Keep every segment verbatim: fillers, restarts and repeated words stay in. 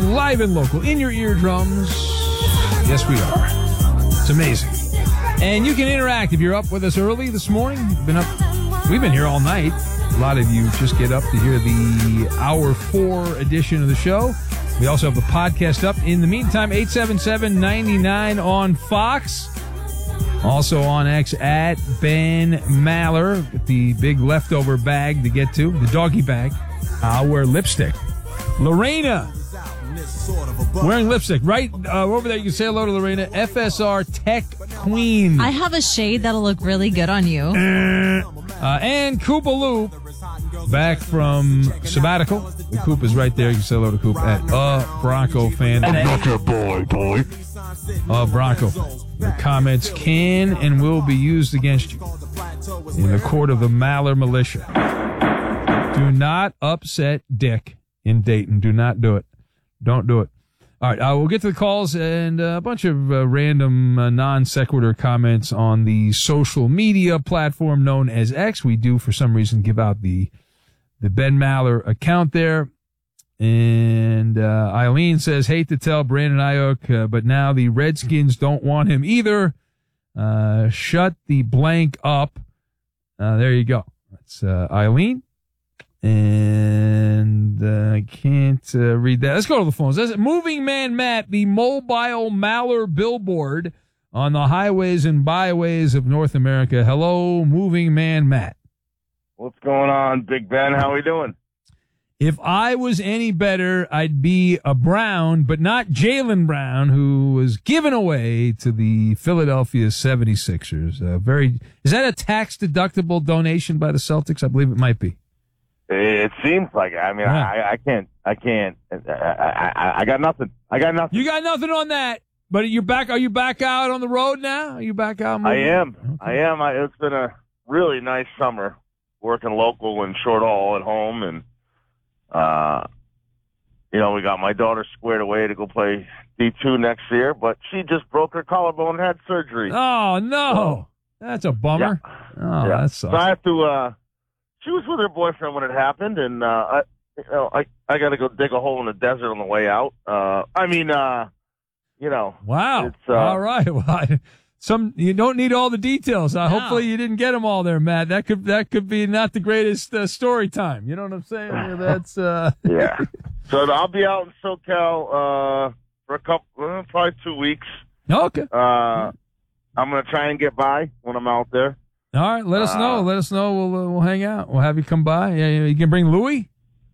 live and local, in your eardrums. Yes, we are. It's amazing. And you can interact if you're up with us early this morning. You've been up, we've been here all night. A lot of you just get up to hear the hour four edition of the show. We also have the podcast up. In the meantime, eight seven seven, nine nine on Fox. Also on X at Ben Maller with the big leftover bag to get to, the doggy bag. I'll wear lipstick. Lorena wearing lipstick. Right uh, over there, you can say hello to Lorena. F S R Tech Queen. I have a shade that'll look really good on you. Uh, and Koopa Loop back from sabbatical. The Coop is right there. You can say hello to Coop at uh, Bronco fan. boy, boy. Uh, Bronco. The comments can and will be used against you in the court of the Maller militia. Do not upset Dick in Dayton. Do not do it. Don't do it. All right, uh, we'll get to the calls and uh, a bunch of uh, random uh, non-sequitur comments on the social media platform known as X. We do, for some reason, give out the the Ben Maller account there. And uh, Eileen says, hate to tell Brandon Ayuk, uh, but now the Redskins don't want him either. Uh, shut the blank up. Uh, there you go. That's uh, Eileen. And uh, I can't uh, read that. Let's go to the phones. That's it. Moving Man Matt, the mobile Maller billboard on the highways and byways of North America. Hello, Moving Man Matt. What's going on, Big Ben? How we doing? If I was any better, I'd be a Brown, but not Jaylen Brown, who was given away to the Philadelphia seventy-sixers. Uh, very, is that a tax-deductible donation by the Celtics? I believe it might be. It seems like it. I mean, Yeah. I, I can't, I can't, I, I, I got nothing. I got nothing. You got nothing on that, but you're back. Are you back out on the road now? Are you back out? I moving? am. Okay. I am. I, it's been a really nice summer working local and short haul at home. And, uh, you know, we got my daughter squared away to go play D two next year, but she just broke her collarbone and had surgery. Oh, no. That's a bummer. Yeah. Oh, Yeah. that So sucks. I have to, uh, she was with her boyfriend when it happened, and uh, I, you know, I, I got to go dig a hole in the desert on the way out. Uh, I mean, uh, you know. Wow. It's, uh, all right. Well, I, some you don't need all the details. Uh, No. Hopefully, you didn't get them all there, Matt. That could that could be not the greatest uh, story time. You know what I'm saying? Yeah, that's uh... Yeah. So I'll be out in SoCal uh, for a couple, uh, probably two weeks. okay. Uh, I'm gonna try and get by when I'm out there. All right. Let us know. uh, Let us know. We'll uh, we'll hang out. We'll have you come by. Yeah, yeah, you can bring Louie.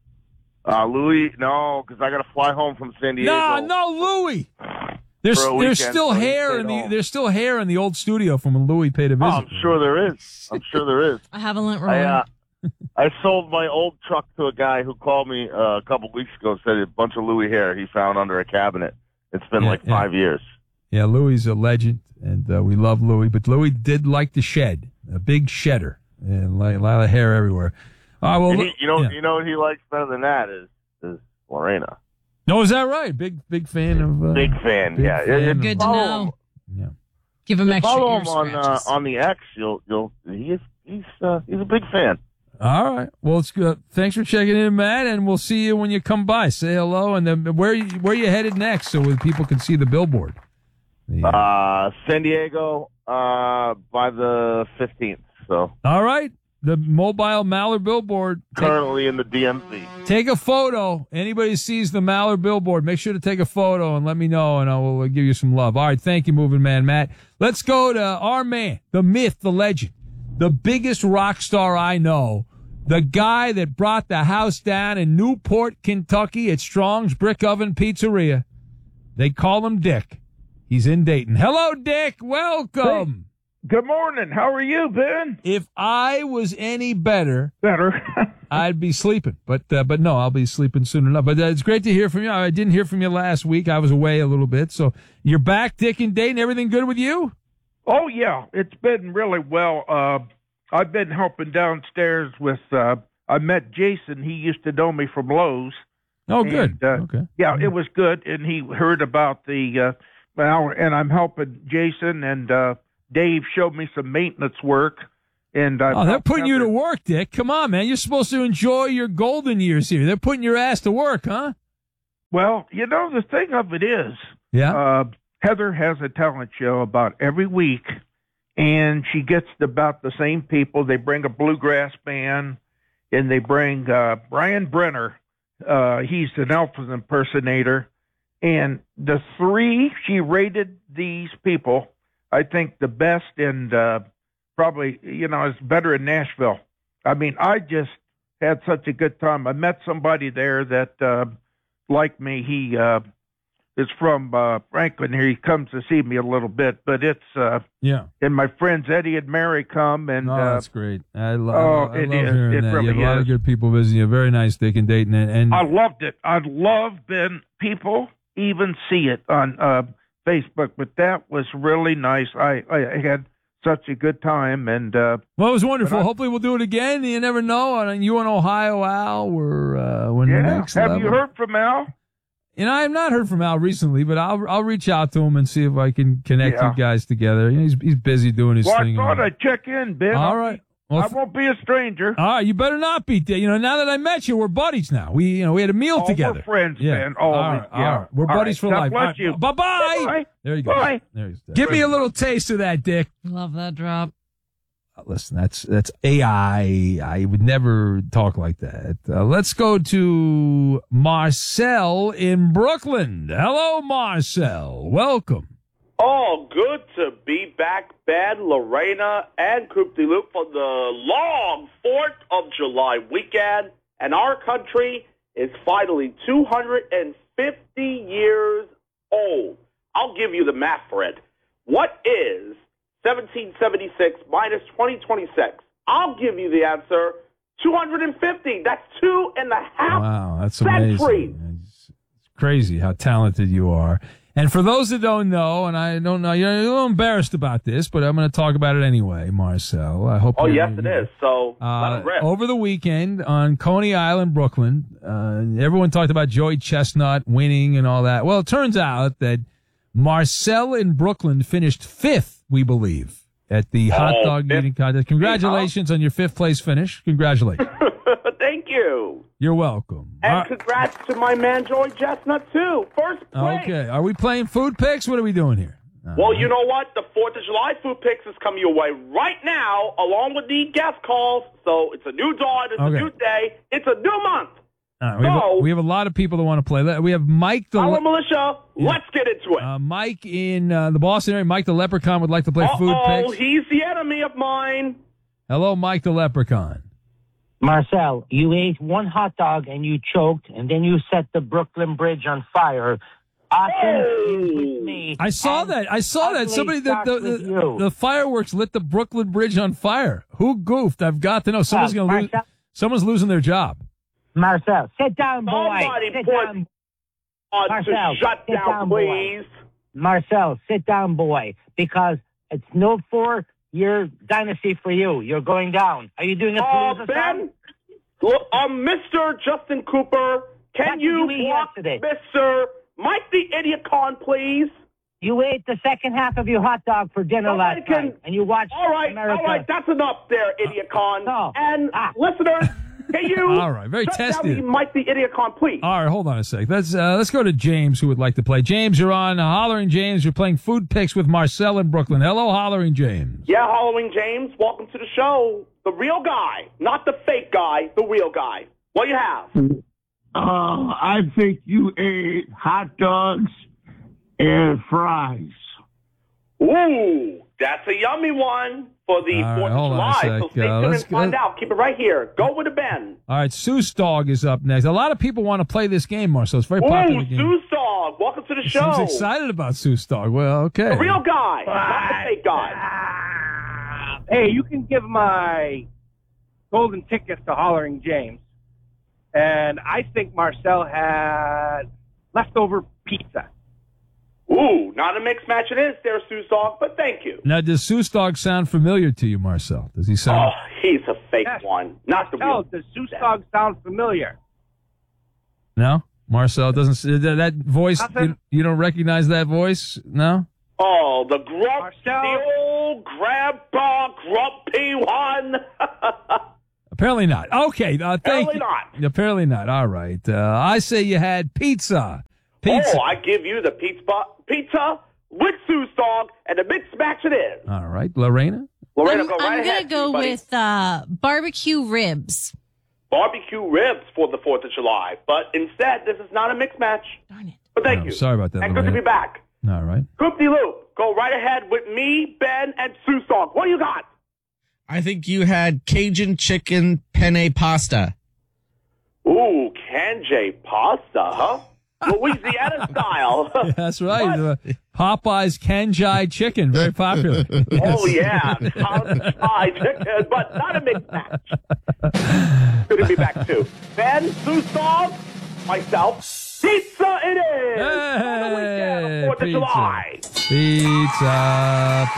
Uh, Louis, no, because I got to fly home from San Diego. No, no, Louie. There's For a there's weekend, still so he hair stayed in the home. there's still hair in the old studio from when Louie paid a Oh, visit. I'm sure there is. I'm sure there is. I have a lint I, roller. uh, I sold my old truck to a guy who called me uh, a couple weeks ago and said a bunch of Louis hair he found under a cabinet. It's been Yeah, like yeah. five years. Yeah, Louie's a legend, and uh, we love Louie. But Louie did like to shed, a big shedder, and like, a lot of hair everywhere. All right, well, And he, you know, yeah. you know what he likes better than that is is Lorena. No, is that right? Big, big fan of. Uh, Big fan, big yeah. fan If of- you Good to follow know. him- Yeah. Give him extra Follow ear him on uh, scratches. on the X. You'll you'll he's he's uh, he's a big fan. All right. Well, it's good. Thanks for checking in, Matt, and we'll see you when you come by. Say hello, and then where you, where you headed next, so that people can see the billboard. The- Uh, San Diego uh, by the fifteenth. So All right. The mobile Maller billboard. Take, currently in the D M V. take a photo. Anybody sees the Maller billboard, make sure to take a photo and let me know, and I will give you some love. All right. Thank you, Moving Man Matt. Let's go to our man, the myth, the legend, the biggest rock star I know, the guy that brought the house down in Newport, Kentucky at Strong's Brick Oven Pizzeria. They call him Dick. He's in Dayton. Hello, Dick. Welcome. Good morning. How are you, Ben? If I was any better, Better. I'd be sleeping. But uh, but no, I'll be sleeping soon enough. But uh, it's great to hear from you. I didn't hear from you last week. I was away a little bit. So you're back, Dick and Dayton. Everything good with you? Oh, yeah. It's been really well. Uh, I've been helping downstairs with, uh, I met Jason. He used to know me from Lowe's. Oh, good. And, uh, okay. Yeah, it was good. And he heard about the, uh, well, and I'm helping Jason, and uh, Dave showed me some maintenance work. And I Oh, they're putting you to work, Dick. Come on, man. You're supposed to enjoy your golden years here. They're putting your ass to work, huh? Well, you know, the thing of it is, Yeah. uh, Heather has a talent show about every week, and she gets about the same people. They bring a bluegrass band, and they bring uh, Brian Brenner. Uh, he's an Elvis impersonator. And the three, she rated these people, I think, the best, and uh, probably, you know, it's better in Nashville. I mean, I just had such a good time. I met somebody there that uh, liked me. He uh, is from uh, Franklin here. He comes to see me a little bit, but it's uh, Yeah. and my friends Eddie and Mary come, and Oh, uh, that's great. I, lo- oh, I it love is. hearing It that. really you have a lot of is. good people visiting you. Very nice, Dick and Dayton. And, and I loved it. I love when people even see it on uh, Facebook, but that was really nice. I, I had such a good time, and uh, well, it was wonderful. but I- Hopefully, we'll do it again. You never know. And you and Ohio Al were uh, when yeah. next Have level. you heard from Al? And I have not heard from Al recently, but I'll I'll reach out to him and see if I can connect Yeah. you guys together. You know, he's he's busy doing his Well, I thing. thought I'd check in, Ben. All I'll right. be- Well, I f- won't be a stranger. all right, you better not be. You know, now that I met you, we're buddies now. We you know we had a meal Oh, together. we're friends, Yeah. Ben. All Always. right, yeah. all right. We're All buddies right. for God life. bless you. Bye bye. Bye. There you go. Bye. There he's Give me a little taste of that, Dick. Love that drop. Listen, that's that's A I. I would never talk like that. Uh, let's go to Marcel in Brooklyn. Hello, Marcel. Welcome. Oh, good to be back, Ben, Lorena, and Coupe de Loop for the long fourth of July weekend. And our country is finally two hundred fifty years old. I'll give you the math for it. What is seventeen seventy-six minus twenty twenty-six? I'll give you the answer. two hundred fifty. That's two and a half Wow, that's centuries. amazing. It's, it's crazy how talented you are. And for those that don't know, and I don't know, you're a little embarrassed about this, but I'm going to talk about it anyway, Marcel. I hope. Oh, you're- yes, it is. So, let Uh, it rip. over the weekend on Coney Island, Brooklyn, uh, everyone talked about Joey Chestnut winning and all that. Well, it turns out that Marcel in Brooklyn finished fifth, we believe, at the hot Oh, dog fifth. eating contest. Congratulations on your fifth place finish. Congratulations. Thank you. You're welcome. And Uh, congrats to my man, Joey Chestnut, too. First place. okay. Are we playing food picks? What are we doing here? Uh, Well, you know what? The fourth of July food picks is coming your way right now, along with the guest calls. So it's a new dawn. It's Okay. a new day. It's a new month. all right, we, have a, so- we have a lot of people that want to play. Let- We have Mike the Our militia, let's get into it. uh, Mike in uh, the Boston area. Mike the Leprechaun would like to play food Uh-oh, picks. he's the enemy of mine. Hello, Mike the Leprechaun. Marcel, you ate one hot dog and you choked, and then you set the Brooklyn Bridge on fire. Often is with me. I saw and that. I saw that. ugly Somebody the starts the, with the, you. the fireworks lit the Brooklyn Bridge on fire. Who goofed? I've got to know. Someone's Uh, gonna lose. Marcel- Someone's losing their job. Marcel, sit down, boy. Somebody Sit put down. on Marcel, to shut sit down, down, boy. please. Marcel, sit down, boy, because it's no four-year dynasty for you. You're going down. Are you doing a Uh, Palooza Ben, song? look, um, Mister Justin Cooper, can What did you you eat block yesterday? Mister Mike the Idiot Con, please? You ate the second half of your hot dog for dinner Somebody last can- night, and you watched All right, America. all right, that's enough there, Idiot Con. no. And Ah. listeners, can you All right, very shut testy. down the Mike the Idiot Con, please? All right, hold on a sec. Let's uh, let's go to James, who would like to play. James, you're on uh, Hollering James. You're playing food picks with Marcel in Brooklyn. Hello, Hollering James. Yeah, Halloween James, welcome to the show. The real guy, not the fake guy, the real guy. What do you have? Uh, I think you ate hot dogs and fries. Ooh, that's a yummy one for the All right, fourth hold of on a July. sec. So stay Uh, tuned let's and find go- out. Keep it right here. Go with the Ben. All right, Seuss Dog is up next. A lot of people want to play this game, Marcel. It's a very popular Ooh, game. Zeus Dog, welcome to the show. Seems excited about Seuss Dog. Well, okay. The real guy, not the fake guy. Hey, you can give my golden tickets to Hollering James. And I think Marcel had leftover pizza. Ooh, not a mixed match it is there, Zeus Dog, but thank you. Now, does Seuss Dog sound familiar to you, Marcel? Does he Oh, sound? he's a fake Yes. one, not the Marcel, real. does Zeus Dog sound familiar? No, Marcel doesn't. That, that voice. You, Nothing. you don't recognize that voice? No. Oh, the grump, Marcel. the old grandpa grumpy one. Apparently not. Okay. Uh, thank Apparently you. not. Apparently not. All right. Uh, I say you had pizza. Pizza. Oh, I give you the pizza, pizza with Seuss dog, and the mixed match it is. All right. Lorena? Lorena, I'm, go right I'm ahead. gonna go buddy. with uh, barbecue ribs. Barbecue ribs for the fourth of July. But instead, this is not a mixed match. Darn it. But thank Oh, you. sorry about that, And good to Lorena. be back. All right. Coop-de-loop, go right ahead with me, Ben, and Seuss dog. What do you got? I think you had Cajun chicken penne pasta. Ooh, Kanjay pasta, huh? Louisiana style. That's right. Uh, Popeye's Kanjai chicken, very popular. Oh, yeah. Kanjay chicken, but not a mixed match. Good to be back, too. Ben, Seuss dog, myself, pizza it is! For the weekend of fourth of pizza. July. Pizza,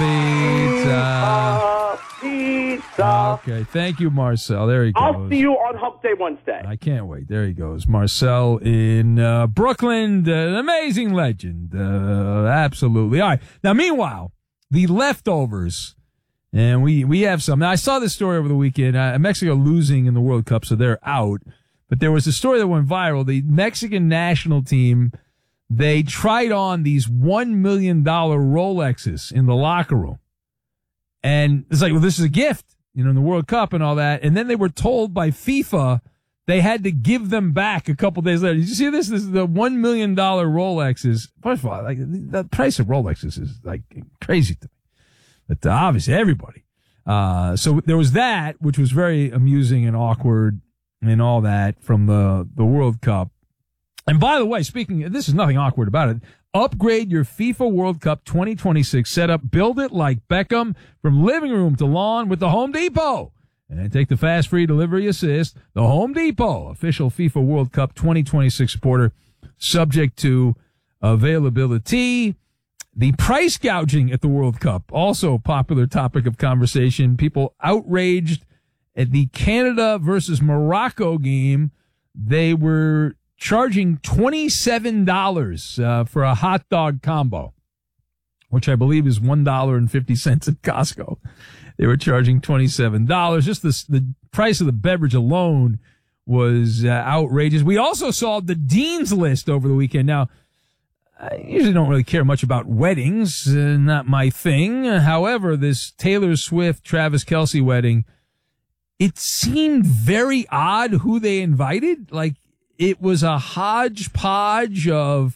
pizza. Pizza, pizza. Okay, thank you, Marcel. There he goes. I'll see you on Hump Day Wednesday. I can't wait. There he goes. Marcel in uh, Brooklyn, uh, an amazing legend. Uh, absolutely. All right. Now, meanwhile, the leftovers, and we, we have some. Now, I saw this story over the weekend. Uh, Mexico losing in the World Cup, so they're out. But there was a story that went viral. The Mexican national team, they tried on these one million dollars Rolexes in the locker room. And it's like, well, this is a gift, you know, in the World Cup and all that. And then they were told by FIFA they had to give them back a couple days later. Did you see this? This is the one million dollars Rolexes. First of all, like, the price of Rolexes is like crazy to me. But uh, obviously everybody. Uh, so there was that, which was very amusing and awkward and all that from the, the World Cup. And by the way, speaking, this is nothing awkward about it. Upgrade your FIFA World Cup twenty twenty-six setup. Build it like Beckham from living room to lawn with the Home Depot. And take the fast free delivery assist. The Home Depot, official FIFA World Cup twenty twenty-six supporter, subject to availability. The price gouging at the World Cup, also a popular topic of conversation. People outraged at the Canada versus Morocco game. They were charging twenty-seven dollars uh, for a hot dog combo, which I believe is one dollar and fifty cents at Costco. They were charging twenty-seven dollars. Just the, the price of the beverage alone was uh, outrageous. We also saw the Dean's List over the weekend. Now, I usually don't really care much about weddings, uh, not my thing. However, this Taylor Swift, Travis Kelce wedding, it seemed very odd who they invited. Like, it was a hodgepodge of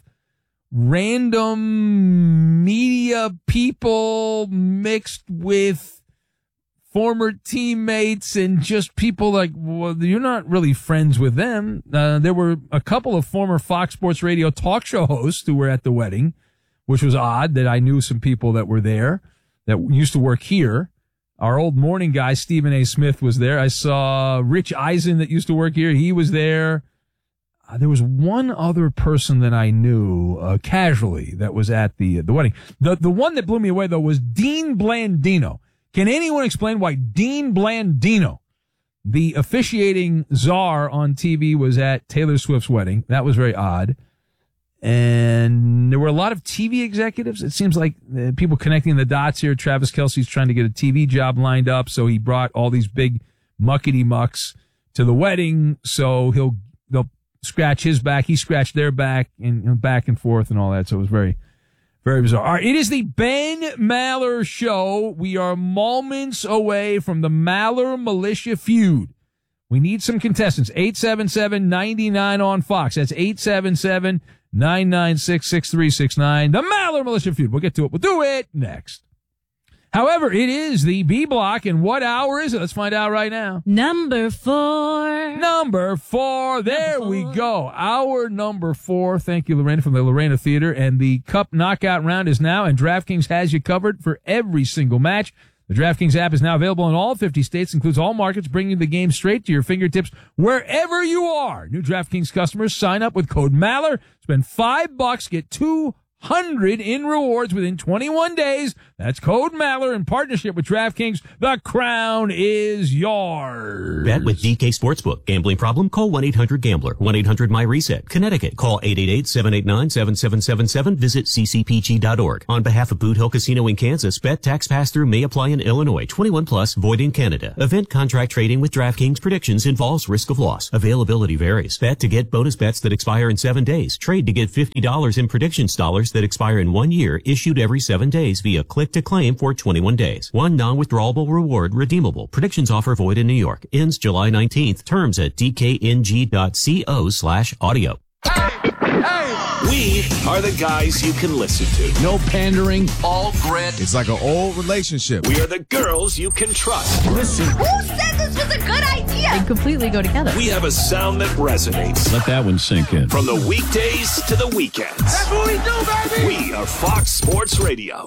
random media people mixed with former teammates and just people like, well, you're not really friends with them. Uh, there were a couple of former Fox Sports Radio talk show hosts who were at the wedding, which was odd that I knew some people that were there that used to work here. Our old morning guy, Stephen A. Smith, was there. I saw Rich Eisen that used to work here. He was there. Uh, there was one other person that I knew uh, casually that was at the the wedding. The the one that blew me away, though, was Dean Blandino. Can anyone explain why Dean Blandino, the officiating czar on T V, was at Taylor Swift's wedding? That was very odd. And there were a lot of T V executives. It seems like uh, people connecting the dots here. Travis Kelce's trying to get a T V job lined up, so he brought all these big muckety mucks to the wedding. So he'll they'll scratch his back, he scratched their back, and you know, back and forth and all that. So it was very, very bizarre. All right, it is the Ben Maller Show. We are moments away from the Maller Militia feud. We need some contestants. eight seven seven, nine nine on Fox. That's eight seven seven, nine nine six, six three six nine. The Maller Militia feud. We'll get to it. We'll do it next. However, it is the B block, and what hour is it? Let's find out right now. Number four. Number four. There number four. We go. Hour number four. Thank you, Lorena, from the Lorena Theater. And the Cup knockout round is now, and DraftKings has you covered for every single match. The DraftKings app is now available in all fifty states, includes all markets, bringing the game straight to your fingertips wherever you are. New DraftKings customers sign up with code Maller. Spend five bucks, get two hundred in rewards within twenty-one days. That's code Maller in partnership with DraftKings. The crown is yours. Bet with D K Sportsbook. Gambling problem? Call one eight hundred gambler. one eight hundred my reset. Connecticut. Call eight eight eight, seven eight nine, seven seven seven seven. Visit c c p g dot org. On behalf of Boot Hill Casino in Kansas, bet tax pass-through may apply in Illinois. twenty-one plus, void in Canada. Event contract trading with DraftKings predictions involves risk of loss. Availability varies. Bet to get bonus bets that expire in seven days. Trade to get fifty dollars in predictions dollars that expire in one year, issued every seven days via click to claim for twenty-one days. One non-withdrawable reward redeemable. Predictions offer void in New York. Ends July nineteenth. Terms at d k n g dot co slash audio. We are the guys you can listen to. No pandering. All grit. It's like an old relationship. We are the girls you can trust. Listen. Who said this was a good idea? They completely go together. We have a sound that resonates. Let that one sink in. From the weekdays to the weekends. That's what we do, baby! We are Fox Sports Radio.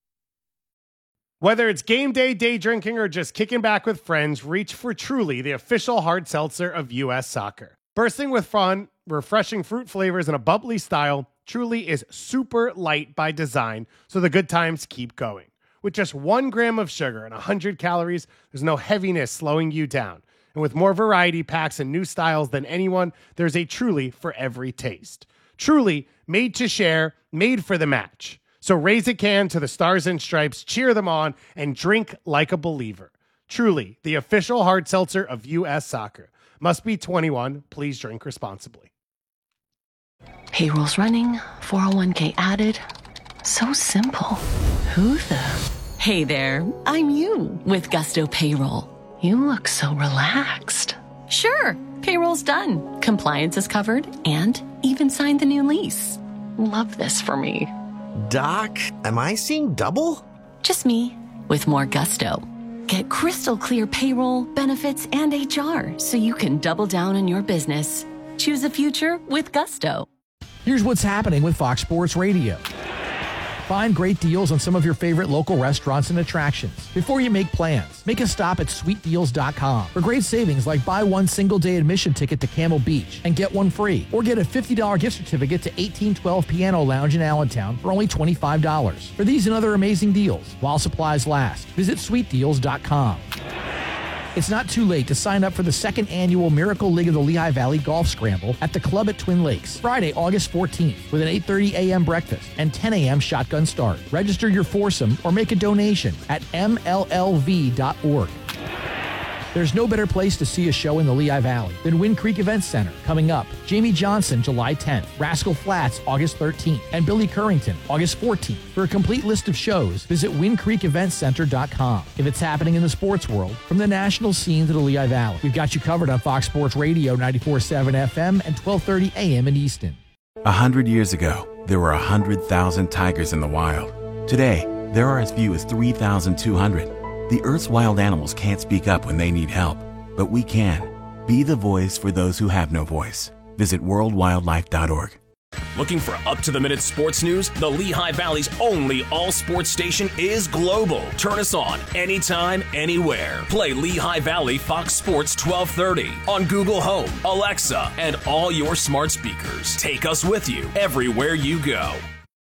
Whether it's game day, day drinking, or just kicking back with friends, reach for Truly, the official hard seltzer of U S Soccer. Bursting with fun, refreshing fruit flavors, and a bubbly style, Truly is super light by design, so the good times keep going. With just one gram of sugar and one hundred calories, there's no heaviness slowing you down. And with more variety packs and new styles than anyone, there's a Truly for every taste. Truly, made to share, made for the match. So raise a can to the Stars and Stripes, cheer them on, and drink like a believer. Truly, the official hard seltzer of U S Soccer. Must be twenty-one. Please drink responsibly. Payroll's running, four oh one k added. So simple. Who the? Hey there, I'm you with Gusto Payroll. You look so relaxed. Sure, payroll's done. Compliance is covered and even signed the new lease. Love this for me. Doc, am I seeing double? Just me with more gusto. Get crystal clear payroll, benefits, and H R so you can double down on your business. Choose a future with Gusto. Here's what's happening with Fox Sports Radio. Find great deals on some of your favorite local restaurants and attractions. Before you make plans, make a stop at sweet deals dot com for great savings like buy one single day admission ticket to Camel Beach and get one free. Or get a fifty dollars gift certificate to eighteen twelve Piano Lounge in Allentown for only twenty-five dollars. For these and other amazing deals, while supplies last, visit sweet deals dot com. It's not too late to sign up for the second annual Miracle League of the Lehigh Valley Golf Scramble at the club at Twin Lakes, Friday, August fourteenth, with an eight thirty a.m. breakfast and ten a.m. shotgun start. Register your foursome or make a donation at m l l v dot org. There's no better place to see a show in the Lehigh Valley than Wind Creek Events Center. Coming up, Jamie Johnson, July tenth, Rascal Flatts, August thirteenth, and Billy Currington, August fourteenth. For a complete list of shows, visit wind creek event center dot com. If it's happening in the sports world, from the national scene to the Lehigh Valley, we've got you covered on Fox Sports Radio ninety-four point seven F M and twelve thirty A M in Easton. A hundred years ago, there were a hundred thousand tigers in the wild. Today, there are as few as three thousand two hundred. The Earth's wild animals can't speak up when they need help, but we can. Be the voice for those who have no voice. Visit world wildlife dot org. Looking for up-to-the-minute sports news? The Lehigh Valley's only all-sports station is Global. Turn us on anytime, anywhere. Play Lehigh Valley Fox Sports twelve thirty on Google Home, Alexa, and all your smart speakers. Take us with you everywhere you go.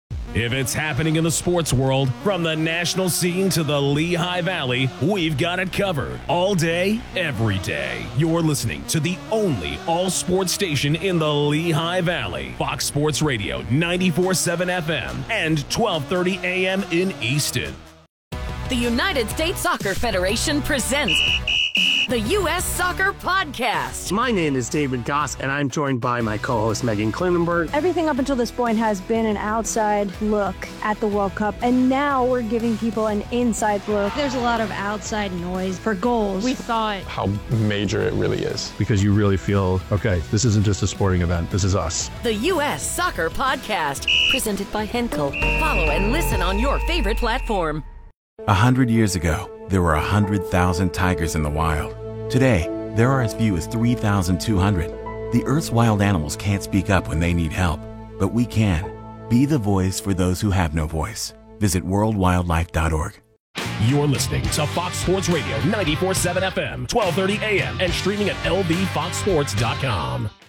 If it's happening in the sports world, from the national scene to the Lehigh Valley, we've got it covered. All day, every day. You're listening to the only all-sports station in the Lehigh Valley. Fox Sports Radio, ninety-four point seven F M and twelve thirty A M in Easton. The United States Soccer Federation presents the U S Soccer Podcast. My name is David Goss, and I'm joined by my co-host Megan Klinenberg. Everything up until this point has been an outside look at the World Cup, and now we're giving people an inside look. There's a lot of outside noise for goals. We thought how major it really is, because you really feel, okay, this isn't just a sporting event, this is us. The U S Soccer Podcast, presented by Henkel. Follow and listen on your favorite platform. A hundred years ago, there were a hundred thousand tigers in the wild. Today, there are as few as three thousand two hundred. The Earth's wild animals can't speak up when they need help, but we can. Be the voice for those who have no voice. Visit world wildlife dot org. You're listening to Fox Sports Radio, ninety-four point seven F M, twelve thirty A M, and streaming at L V fox sports dot com.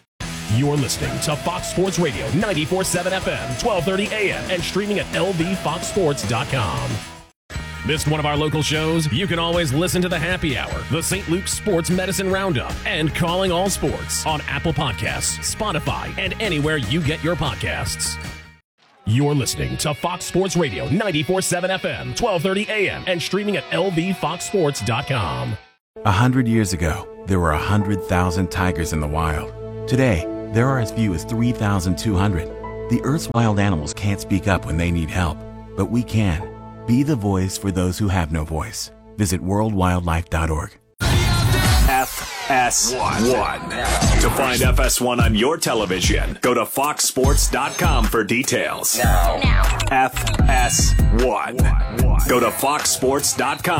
You're listening to Fox Sports Radio ninety-four point seven F M, twelve thirty A M, and streaming at L V fox sports dot com. Missed one of our local shows? You can always listen to the Happy Hour, the Saint Luke's Sports Medicine Roundup, and Calling All Sports on Apple Podcasts, Spotify, and anywhere you get your podcasts. You're listening to Fox Sports Radio ninety-four point seven F M, twelve thirty A M, and streaming at L V fox sports dot com. A hundred years ago, there were a hundred thousand tigers in the wild. Today, there are as few as three thousand two hundred. The Earth's wild animals can't speak up when they need help, but we can. Be the voice for those who have no voice. Visit world wildlife dot org. F S one. To find F S one on your television, go to fox sports dot com for details. Now. F S one. Go to fox sports dot com.